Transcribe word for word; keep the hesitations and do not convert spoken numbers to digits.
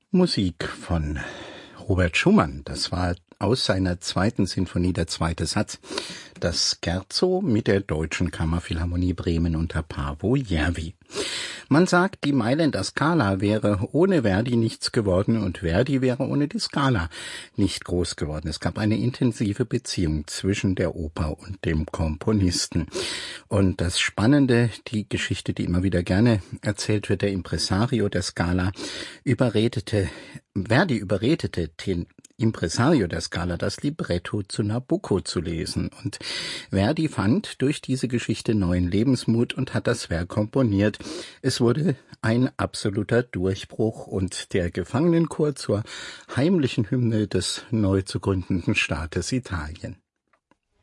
Musik von Robert Schumann. Das war aus seiner zweiten Sinfonie der zweite Satz. Das Scherzo mit der Deutschen Kammerphilharmonie Bremen unter Paavo Järvi. Man sagt, die Mailänder Scala wäre ohne Verdi nichts geworden und Verdi wäre ohne die Scala nicht groß geworden. Es gab eine intensive Beziehung zwischen der Oper und dem Komponisten. Und das Spannende, die Geschichte, die immer wieder gerne erzählt wird, der Impresario der Scala überredete, Verdi überredete den Impresario der Scala, das Libretto zu Nabucco zu lesen. Und Verdi fand durch diese Geschichte neuen Lebensmut und hat das Werk komponiert. Es wurde ein absoluter Durchbruch und der Gefangenenchor zur heimlichen Hymne des neu zu gründenden Staates Italien.